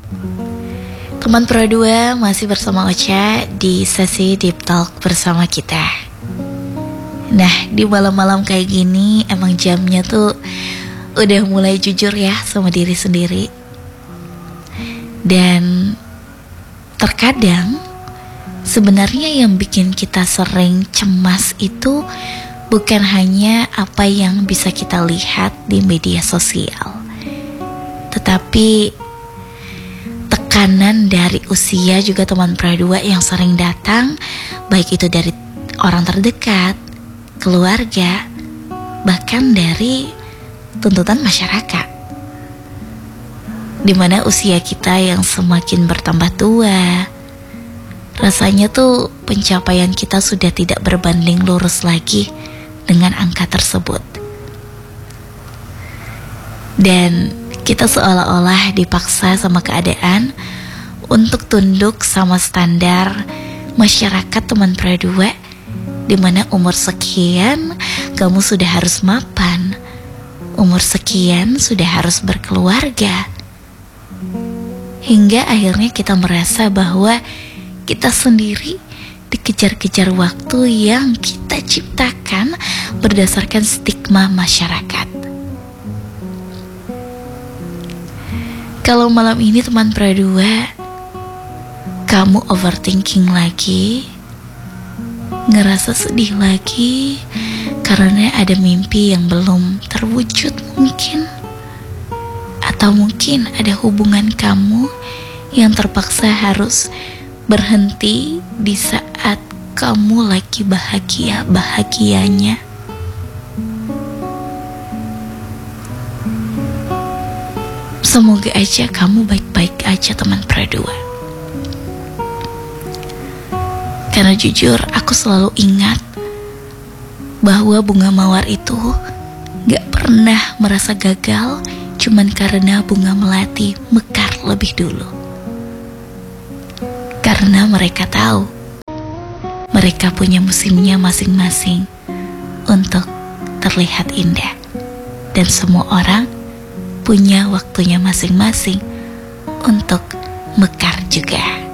Teman Pro 2 masih bersama Ocha di sesi Deep Talk bersama kita. Nah, di malam-malam kayak gini emang jamnya tuh udah mulai jujur ya sama diri sendiri. Dan terkadang sebenarnya yang bikin kita sering cemas itu bukan hanya apa yang bisa kita lihat di media sosial, tetapi tekanan dari usia juga teman Pro 2 yang sering datang, baik itu dari orang terdekat, keluarga, bahkan dari tuntutan masyarakat. Dimana usia kita yang semakin bertambah tua, rasanya tuh pencapaian kita sudah tidak berbanding lurus lagi dengan angka tersebut. Dan kita seolah-olah dipaksa sama keadaan untuk tunduk sama standar masyarakat teman Pro 2, dimana umur sekian kamu sudah harus mapan, umur sekian sudah harus berkeluarga. Hingga akhirnya kita merasa bahwa kita sendiri dikejar-kejar waktu yang kita ciptakan berdasarkan stigma masyarakat. Kalau malam ini teman Pro 2, kamu overthinking lagi, ngerasa sedih lagi karena ada mimpi yang belum terwujud mungkin, atau mungkin ada hubungan kamu yang terpaksa harus berhenti di saat kamu lagi bahagia-bahagianya. Semoga aja kamu baik-baik aja teman Pro 2. Karena jujur aku selalu ingat bahwa bunga mawar itu gak pernah merasa gagal cuman karena bunga melati mekar lebih dulu. Karena mereka tahu mereka punya musimnya masing-masing untuk terlihat indah. Dan semua orang punya waktunya masing-masing untuk mekar juga.